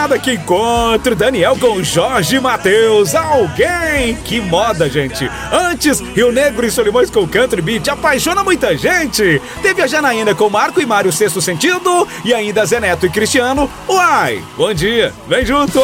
moda que encontro, Daniel com Jorge Mateus. Alguém! Que moda, gente! Antes, Rio Negro e Solimões com Country Beat apaixona muita gente. Teve a Janaína com Marco e Mário Sexto Sentido e ainda Zé Neto e Cristiano. Uai! Bom dia, vem junto!